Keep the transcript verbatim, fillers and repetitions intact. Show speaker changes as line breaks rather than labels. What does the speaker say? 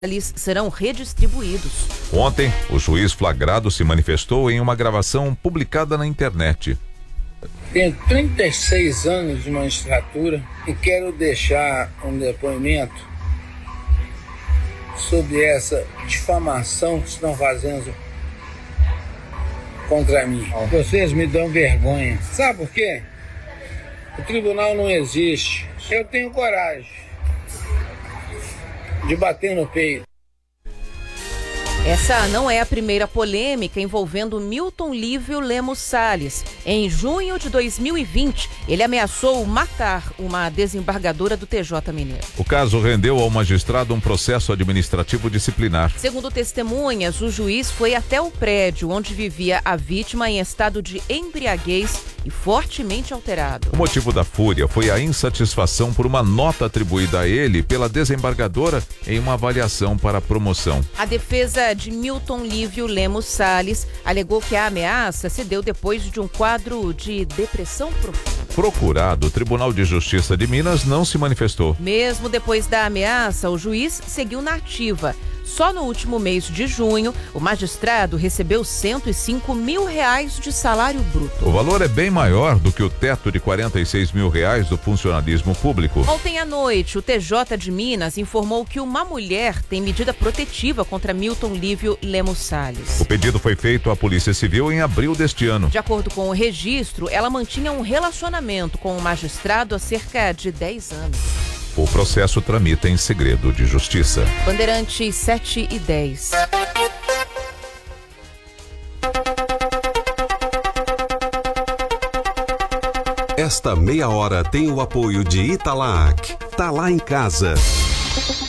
eles serão redistribuídos.
Ontem, o juiz flagrado se manifestou em uma gravação publicada na internet.
Tenho trinta e seis anos de magistratura e quero deixar um depoimento sobre essa difamação que estão fazendo contra mim. Vocês me dão vergonha. Sabe por quê? O tribunal não existe. Eu tenho coragem de bater no peito.
Essa não é a primeira polêmica envolvendo Milton Lívio Lemos Salles. Em junho de dois mil e vinte, ele ameaçou matar uma desembargadora do T J Mineiro.
O caso rendeu ao magistrado um processo administrativo disciplinar.
Segundo testemunhas, o juiz foi até o prédio onde vivia a vítima em estado de embriaguez e fortemente alterado.
O motivo da fúria foi a insatisfação por uma nota atribuída a ele pela desembargadora em uma avaliação para promoção.
A defesa de Milton Lívio Lemos Salles alegou que a ameaça se deu depois de um quadro de depressão profunda.
Procurado, o Tribunal de Justiça de Minas não se manifestou.
Mesmo depois da ameaça, o juiz seguiu na ativa. Só no último mês de junho, o magistrado recebeu cento e cinco mil reais de salário bruto.
O valor é bem maior do que o teto de quarenta e seis mil reais do funcionalismo público.
Ontem à noite, o T J de Minas informou que uma mulher tem medida protetiva contra Milton Lívio Lemos Salles.
O pedido foi feito à Polícia Civil em abril deste ano.
De acordo com o registro, ela mantinha um relacionamento com o magistrado há cerca de dez anos.
O processo tramita em segredo de justiça.
Bandeirantes sete e dez.
Esta meia hora tem o apoio de Italac. Tá lá em casa.